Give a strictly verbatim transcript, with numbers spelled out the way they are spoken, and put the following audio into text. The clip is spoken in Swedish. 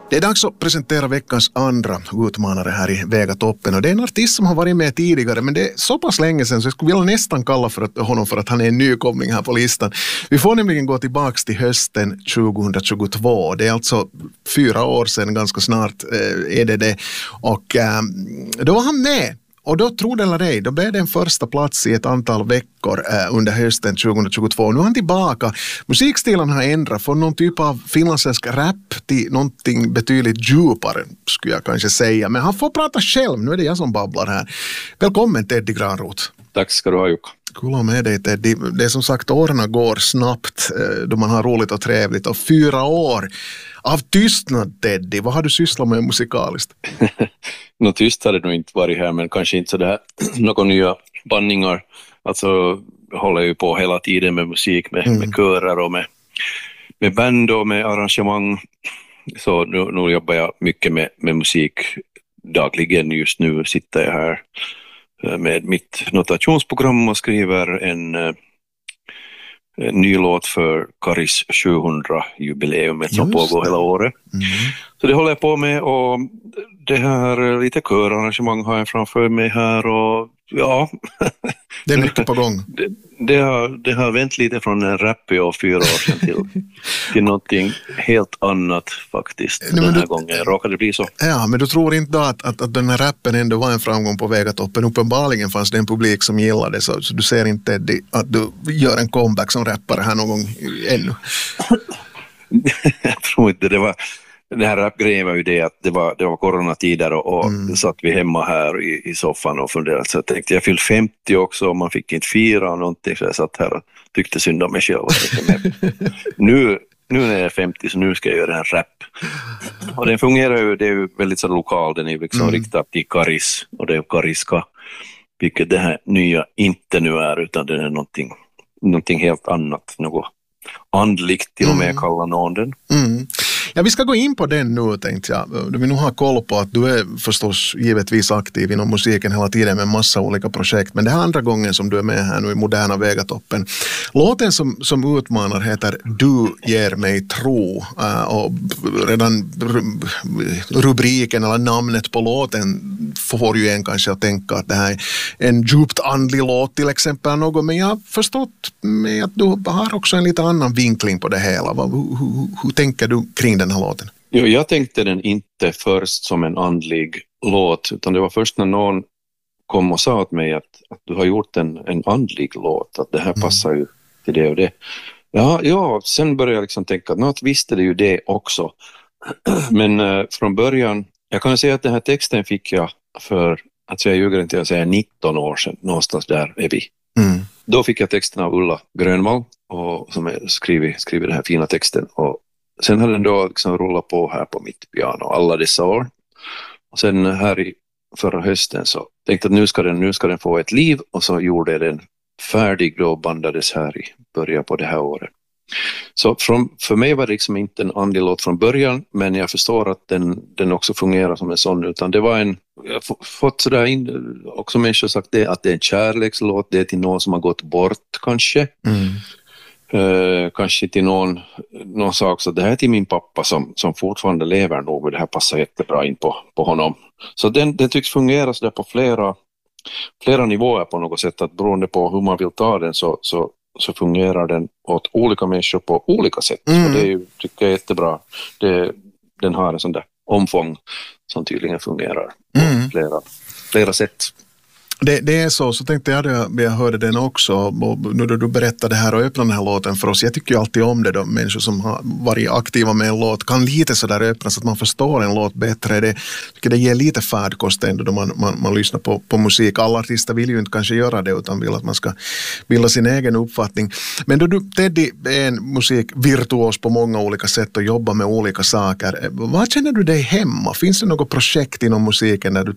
Det är dags att presentera veckans andra utmanare här i Vegatoppen, och det är en artist som har varit med tidigare, men det är så pass länge sedan så jag skulle vilja nästan kalla för att, honom för att han är en nykomling här på listan. Vi får nämligen gå tillbaka till hösten tjugohundratjugotvå. Det är alltså fyra år sedan, ganska snart eh, är det det, och eh, då var han med. Och då, tro det eller ej, då blev det en första plats i ett antal veckor eh, under hösten tjugohundratjugotvå. Nu är han tillbaka. Musikstilen har ändrat från någon typ av finlandssvensk rap till någonting betydligt djupare, skulle jag kanske säga. Men han får prata själv, nu är det jag som babblar här. Välkommen Teddy Granroth. Tack ska du ha, Jukka. Kul att med dig, Teddy. Det är som sagt, åren går snabbt då man har roligt och trevligt. Och fyra år av tystnad, Teddy. Vad har du sysslat med musikaliskt? Något tyst hade nog inte varit här, men kanske inte sådär några nya bandningar. Alltså håller ju på hela tiden med musik, med, mm. med körer och med, med band och med arrangemang. Så nu, nu jobbar jag mycket med, med musik dagligen. Just nu sitter jag här med mitt notationsprogram och skriver en, en ny låt för Karis sjuhundra-jubileumet som pågår hela året. Mm. Så det håller jag på med, och det här lite körarrangemang har jag framför mig här, och ja. Det är mycket på gång. Det, det, har, det har vänt lite från en rap och fyra år sedan till, till någonting helt annat faktiskt. Nej, den här du, gången råkade det bli så. Ja, men du tror inte då att, att, att den här rappen ändå var en framgång på Vegatoppen? Uppenbarligen fanns det en publik som gillade det, så, så du ser inte det, att du gör en comeback som rappare här någon gång ännu? Jag tror inte det var... Den här rapgrejen var ju det att det var, det var coronatider, och, och mm. satt vi hemma här i, i soffan och funderade. Så jag tänkte, jag fyllde femtio också och man fick inte fira någonting, så jag satt här och tyckte synd om mig själv. nu, nu när jag är femtio så nu ska jag göra en rap. Och den fungerar ju, det är ju väldigt så lokal, den är liksom mm. riktad till Karis, och det är Kariska, vilket det här nya inte nu är, utan det är någonting, någonting helt annat, något andligt till och med mm. kallar någon den. Mm. Ja, vi ska gå in på den nu, tänkte jag. Du vill nog ha koll på att du är förstås givetvis aktiv inom musiken hela tiden med massa olika projekt. Men det här andra gången som du är med här nu i moderna Vegatoppen. Låten som, som utmanar heter Du ger mig tro. Uh, och redan rubriken eller namnet på låten får ju en kanske att tänka att det här är en djupt andlig låt till exempel. Något. Men jag har förstått med att du har också en lite annan vinkling på det hela. Hur, hur, hur tänker du kring den här låten? Jo, jag tänkte den inte först som en andlig låt, utan det var först när någon kom och sa åt mig att, att du har gjort en, en andlig låt, att det här mm. passar ju till det och det. Ja, ja, sen började jag liksom tänka att något visste det ju det också. Men eh, från början, jag kan säga att den här texten fick jag för, att jag ljuger inte, jag säger nitton år sedan, någonstans där är vi. Mm. Då fick jag texten av Ulla Grönvall, och som skriver, skriver den här fina texten, och sen hade den då liksom rullat på här på mitt piano alla dessa år. Och sen här i förra hösten så tänkte jag att nu ska den, nu ska den få ett liv, och så gjorde jag den färdig då, bandades här i början på det här året. Så från, för mig var det liksom inte en andlig låt från början, men jag förstår att den, den också fungerar som en sån, utan det var en, jag har fått sådär in, också människor sagt det, att det är en kärlekslåt, det är till någon som har gått bort kanske. Mm. Uh, kanske till någon, någon sa också att det här är till min pappa som, som fortfarande lever nog, och det här passar jättebra in på, på honom. Så den, den tycks fungera så där på flera, flera nivåer på något sätt, att beroende på hur man vill ta den så, så, så fungerar den åt olika människor på olika sätt. Mm. Och det är ju, tycker jag är jättebra. Det, den har en sån där omfång som tydligen fungerar på mm. flera, flera sätt. Det, det är så, så tänkte jag att jag hörde den också, och nu då du berättade här och öppnade den här låten för oss, jag tycker ju alltid om det då, människor som har varit aktiva med en låt kan lite så där öppna så att man förstår en låt bättre. Det, tycker det ger lite färdkost ändå då man, man, man lyssnar på, på musik. Alla artister vill ju inte kanske göra det, utan vill att man ska bilda sin egen uppfattning. Men då du, Teddy, är en musikvirtuos på många olika sätt och jobbar med olika saker. Vad känner du dig hemma? Finns det något projekt inom musiken där du